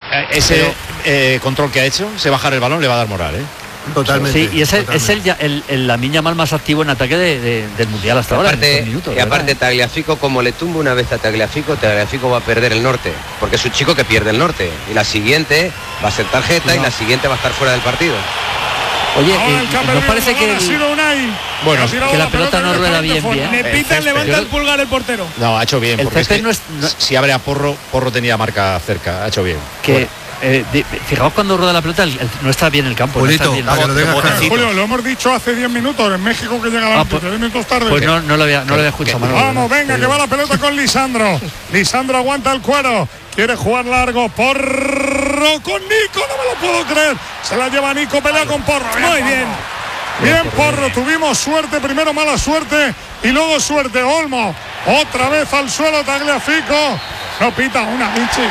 ese control que ha hecho, se bajar el balón, le va a dar moral, ¿eh? Totalmente. Sí, y es el Lamine Yamal más activo en ataque del Mundial hasta ahora. Y aparte Tagliafico, como le tumba una vez a Tagliafico va a perder el norte, porque es un chico que pierde el norte, y la siguiente va a ser tarjeta y la siguiente va a estar fuera del partido. Oye, ¿nos parece que que la pelota no rueda bien? Le pitan, levanta el pulgar el portero. No, ha hecho bien, porque si abre a Porro tenía marca cerca, ha hecho bien. Fijaos cuando rueda la pelota, no está bien el campo. Julio, lo hemos dicho hace 10 minutos en México, que llega la 10 minutos tarde. Pues no lo había escuchado, Manolo. Vamos, venga, que va la pelota con Lisandro. Lisandro aguanta el cuero, quiere jugar largo. Porro con Nico, no me lo puedo creer. Se la lleva Nico, pelea con Porro. Muy bien. Bien, Porro, tuvimos suerte, primero mala suerte y luego suerte. Olmo, otra vez al suelo Tagliafico. No pita una, Vinci.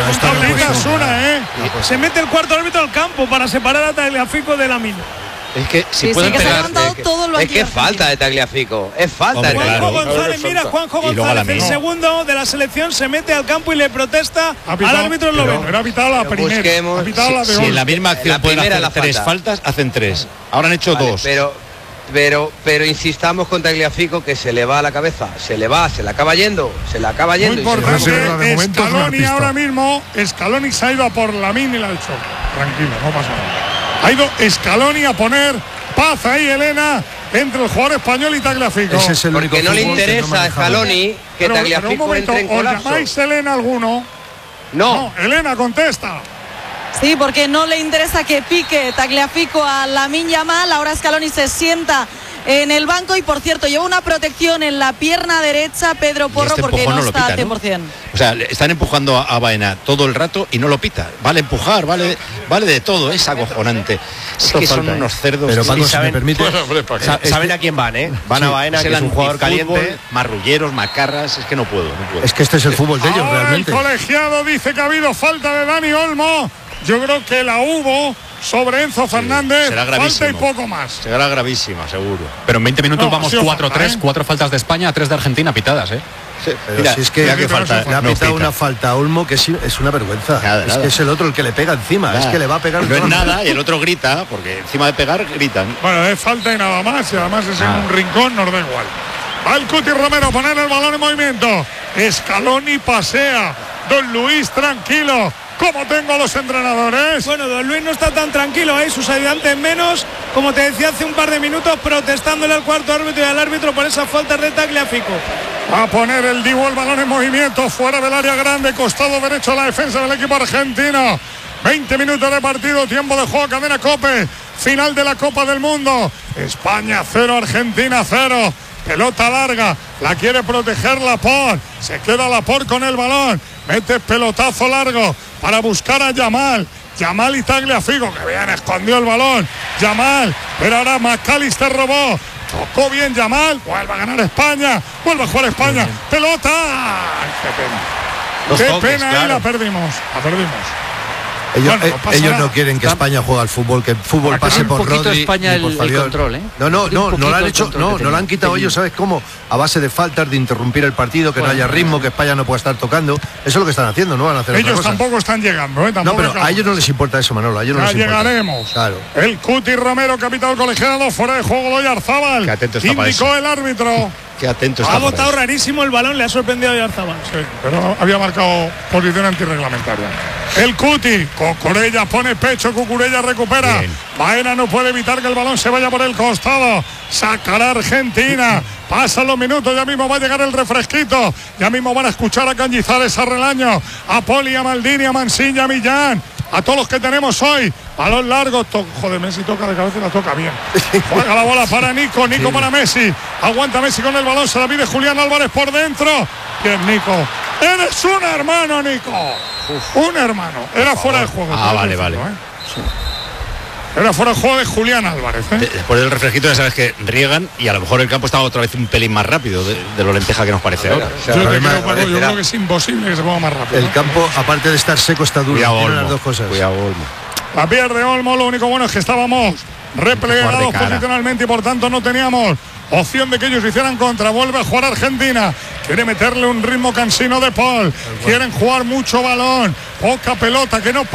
Se mete el cuarto árbitro al campo para separar a Tagliafico de Lamine. Es que si pueden pegar, es que es falta de Tagliafico, es falta de Juanjo González, mira, Juanjo González, el segundo de la selección, se mete al campo y le protesta al árbitro esloveno. Era pitado la primera. Si en la misma acción pueden hacer 3 faltas, hacen 3. Ahora han hecho 2. Pero insistamos con Tagliafico, que se le va a la cabeza, se la acaba yendo. Muy importante, Scaloni ahora mismo, Scaloni se ha ido a por Lamine y la ha hecho. Tranquilo, no pasa nada. Ha ido Scaloni a poner paz ahí, Elena, entre el jugador español y Tagliafico. Porque no le interesa a Scaloni que Tagliafico entre en colapso. ¿Os llamáis Elena alguno? No, Elena, contesta. Sí, porque no le interesa que pique Tagliafico a Lamine Yamal. Ahora Scaloni se sienta en el banco y, por cierto, lleva una protección en la pierna derecha Pedro Porro, porque no está al 100%. O sea, están empujando a Baena todo el rato y no lo pita. Vale empujar, vale de todo, es acojonante. Es que son unos cerdos. Pero Paco, si me permite, saben a quién van, ¿eh? Van a Baena, que es un jugador caliente. Marrulleros, macarras, es que no puedo. Es que este es el fútbol de ellos, realmente. El colegiado dice que ha habido falta de Dani Olmo. Yo creo que la hubo sobre Enzo Fernández. Será gravísimo. Falta y poco más. Será gravísima, seguro. Pero en 20 minutos vamos 4-3, 4 faltas de España, 3 de Argentina pitadas, ¿eh? Sí, mira, si es que le ha pitado una falta a Olmo que es una vergüenza. Es que es el otro el que le pega encima. Es que le va a pegar. No es nada y el otro grita, porque encima de pegar gritan. Bueno, es falta y nada más, y además es en un rincón, nos da igual. Va el Cuti Romero, poner el balón en movimiento. Scaloni pasea. Don Luis tranquilo. ¿Cómo tengo a los entrenadores? Bueno, don Luis no está tan tranquilo, sus ayudantes menos, como te decía hace un par de minutos, protestándole al cuarto árbitro y al árbitro por esa falta de Tagliafico. Va a poner el Dibu el balón en movimiento, fuera del área grande, costado derecho a la defensa del equipo argentino. 20 minutos de partido, tiempo de juego, cadena COPE, final de la Copa del Mundo. España 0, Argentina 0. Pelota larga, la quiere proteger Laporte, se queda Laporte con el balón, mete pelotazo largo para buscar a Yamal y Tagliafico, que bien escondió el balón, Yamal, pero ahora McAllister robó, tocó bien Yamal, vuelve a ganar España, vuelve a jugar España, pelota, ¡ay, qué pena! Qué pena, claro. La perdimos. Ellos no quieren que España juegue al fútbol, que el fútbol pase por Rodri España y por el control, ¿eh? No lo han hecho, no lo han quitado ellos, ¿sabes cómo? A base de faltas, de interrumpir el partido, que no haya ritmo, que España no pueda estar tocando. Eso es lo que están haciendo, no van a hacer ellos tampoco están llegando, No, pero a ellos no les importa eso, Manolo, a ellos no les importa. Llegaremos. Claro. El Cuti Romero, capitán del colegiado, fuera de juego de Oyarzábal. Indicó el árbitro. Qué atento está. Ha botado rarísimo el balón, le ha sorprendido a Oyarzábal. Sí, pero había marcado posición antirreglamentaria. El Cuti, Cucurella pone pecho, Cucurella recupera. Baena no puede evitar que el balón se vaya por el costado. Sacará Argentina. Pasan los minutos, ya mismo va a llegar el refresquito. Ya mismo van a escuchar a Cañizares, a Relaño, a Poli, a Maldini, a Mansilla, a Millán. A todos los que tenemos hoy, balón largo, joder, Messi toca de cabeza y la toca bien. Juega la bola para Nico para Messi. Aguanta Messi con el balón, se la pide Julián Álvarez por dentro. Bien, Nico. Eres un hermano, Nico. Un hermano. Era fuera de juego. Vale. Sí. Era fuera de juego de Julián Álvarez. Después del refresquito ya sabes que riegan y a lo mejor el campo estaba otra vez un pelín más rápido de lo lenteja que nos parece ahora. Yo creo que es imposible que se ponga más rápido. El campo, aparte de estar seco, está duro. Tiene las dos cosas. Cuidado, Olmo. La pierde Olmo, lo único bueno es que estábamos replegados posicionalmente y por tanto no teníamos opción de que ellos hicieran contra. Vuelve a jugar Argentina, quiere meterle un ritmo cansino de Paul, quieren jugar mucho balón, poca pelota, que no